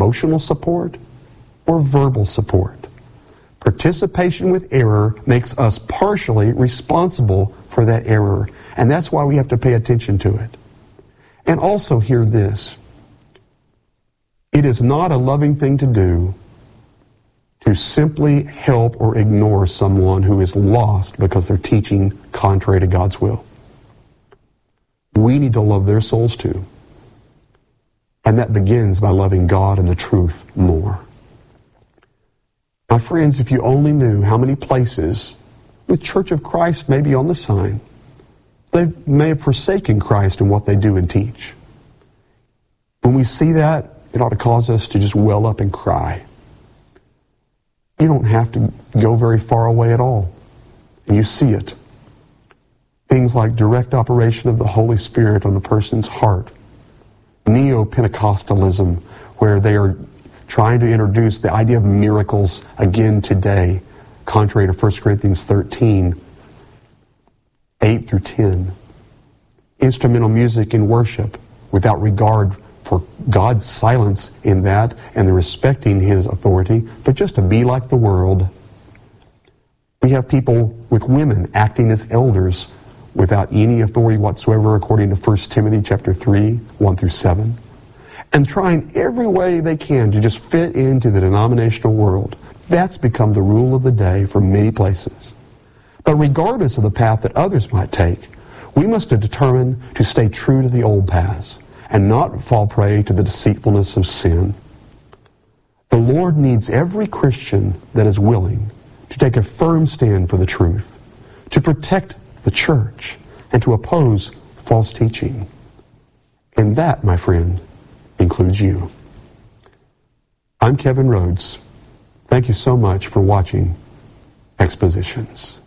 emotional support or verbal support. Participation with error makes us partially responsible for that error, and that's why we have to pay attention to it. And also hear this. It is not a loving thing to do to simply help or ignore someone who is lost because they're teaching contrary to God's will. We need to love their souls too. And that begins by loving God and the truth more. My friends, if you only knew how many places the Church of Christ may be on the sign, they may have forsaken Christ in what they do and teach. When we see that, it ought to cause us to just well up and cry. You don't have to go very far away at all, and you see it. Things like direct operation of the Holy Spirit on a person's heart, Neo-Pentecostalism, where they are trying to introduce the idea of miracles again today, contrary to 1 Corinthians 13, 8 through 10. Instrumental music in worship without regard for God's silence in that and the respecting His authority, but just to be like the world. We have people with women acting as elders without any authority whatsoever, according to 1 Timothy chapter 3, 1 through 7, and trying every way they can to just fit into the denominational world. That's become the rule of the day for many places. But regardless of the path that others might take, we must determine to stay true to the old paths and not fall prey to the deceitfulness of sin. The Lord needs every Christian that is willing to take a firm stand for the truth, to protect the church, and to oppose false teaching. And that, my friend, includes you. I'm Kevin Rhodes. Thank you so much for watching Expositions.